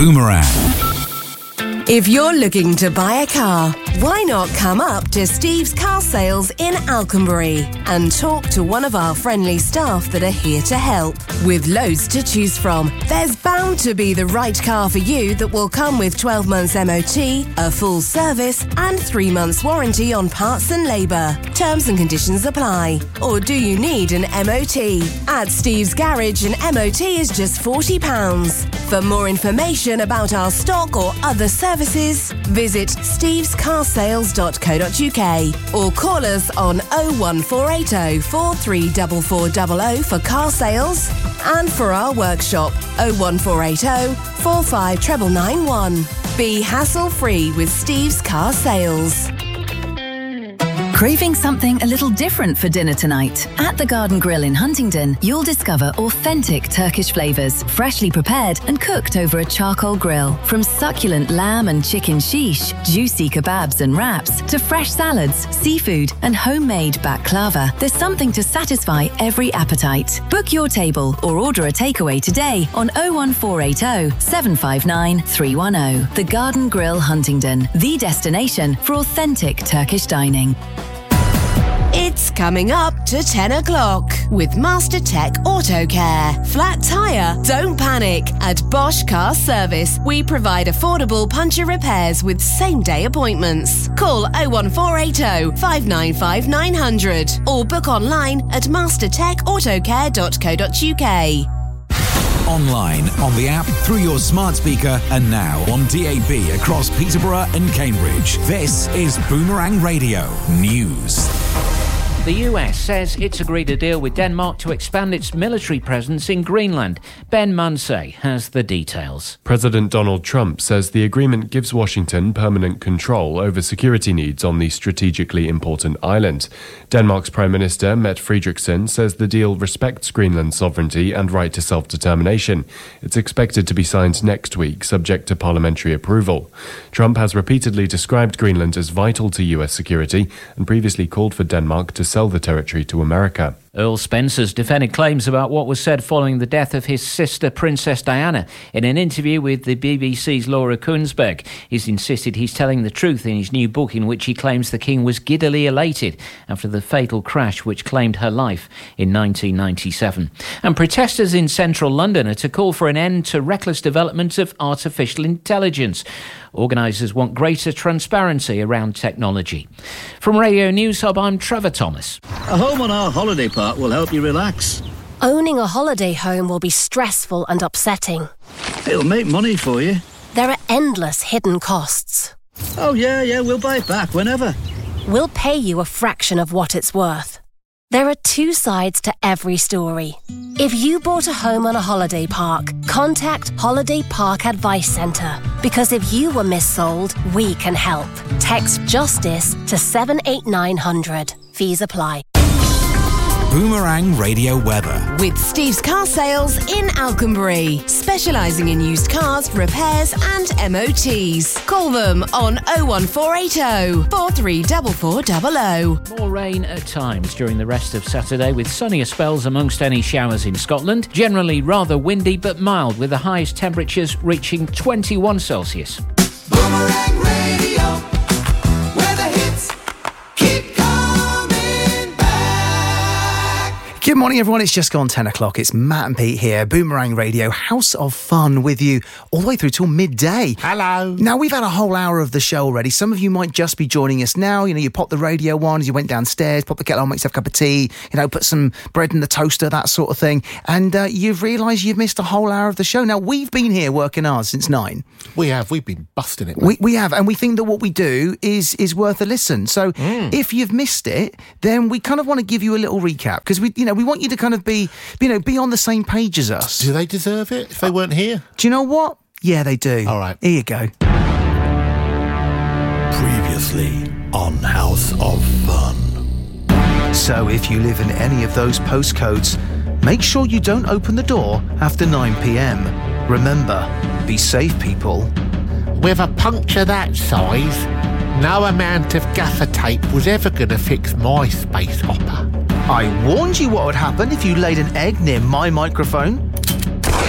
Boomerang. If you're looking to buy a car, why not come up to Steve's Car Sales in Alconbury and talk to one of our friendly staff that are here to help. With loads to choose from, there's bound to be the right car for you that will come with 12 months MOT, a full service and 3 months warranty on parts and labour. Terms and conditions apply. Or do you need an MOT? At Steve's Garage, an MOT is just £40. For more information about our stock or other services, visit stevescarsales.co.uk or call us on 01480 434400 for car sales and for our workshop 01480 459991. Be hassle-free with Steve's Car Sales. Craving something a little different for dinner tonight? At the Garden Grill in Huntingdon, you'll discover authentic Turkish flavours, freshly prepared and cooked over a charcoal grill. From succulent lamb and chicken shish, juicy kebabs and wraps, to fresh salads, seafood and homemade baklava, there's something to satisfy every appetite. Book your table or order a takeaway today on 01480 759 310. The Garden Grill Huntingdon, the destination for authentic Turkish dining. It's coming up to 10 o'clock with Master Tech Auto Care. Flat tyre? Don't panic. At Bosch Car Service, we provide affordable puncture repairs with same-day appointments. Call 01480 595 900 or book online at mastertechautocare.co.uk. Online, on the app, through your smart speaker, and now on DAB across Peterborough and Cambridge. This is Boomerang Radio News. The US says it's agreed a deal with Denmark to expand its military presence in Greenland. Ben Munsey has the details. President Donald Trump says the agreement gives Washington permanent control over security needs on the strategically important island. Denmark's Prime Minister, Mette Frederiksen, says the deal respects Greenland's sovereignty and right to self-determination. It's expected to be signed next week, subject to parliamentary approval. Trump has repeatedly described Greenland as vital to US security and previously called for Denmark to sell the territory to America. Earl Spencer's defended claims about what was said following the death of his sister, Princess Diana. In an interview with the BBC's Laura Kuenssberg, he's insisted he's telling the truth in his new book, in which he claims the King was giddily elated after the fatal crash which claimed her life in 1997. And protesters in central London are to call for an end to reckless development of artificial intelligence. Organisers want greater transparency around technology. From Radio News Hub, I'm Trevor Thomas. A home on our holiday park will help you relax. Owning a holiday home will be stressful and upsetting. It'll make money for you. There are endless hidden costs. Oh, yeah, we'll buy it back whenever. We'll pay you a fraction of what it's worth. There are two sides to every story. If you bought a home on a holiday park, contact Holiday Park Advice Centre. Because if you were missold, we can help. Text JUSTICE to 78900. Fees apply. Boomerang Radio weather. With Steve's Car Sales in Alconbury, specialising in used cars, repairs and MOTs. Call them on 01480 434400. More rain at times during the rest of Saturday, with sunnier spells amongst any showers in Scotland. Generally rather windy but mild, with the highest temperatures reaching 21 Celsius. Boomerang Radio, where the hits keep coming back. Good morning, everyone. It's just gone 10 o'clock. It's Matt and Pete here. Boomerang Radio, House of Fun, with you all the way through till midday. Hello. Now, we've had a whole hour of the show already. Some of you might just be joining us now. You know, you popped the radio on as you went downstairs, popped the kettle on, make yourself a cup of tea, you know, put some bread in the toaster, that sort of thing. And you've realised you've missed a whole hour of the show. Now, we've been here working hard since 9. We have. We've been busting it. We have. And we think that what we do is worth a listen. So if you've missed it, then we kind of want to give you a little recap, because we want you to kind of be on the same page as us. Do they deserve it if they weren't here? Do you know what? Yeah, they do. All right. Here you go. Previously on House of Fun. So if you live in any of those postcodes, make sure you don't open the door after 9 p.m. Remember, be safe, people. With a puncture that size, no amount of gaffer tape was ever going to fix my space hopper. I warned you what would happen if you laid an egg near my microphone.